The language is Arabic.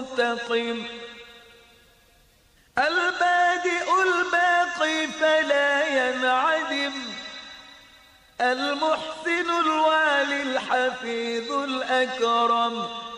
المستقيم. البادئ الباقي فلا ينعدم، المحسن الوالي الحفيظ الأكرم.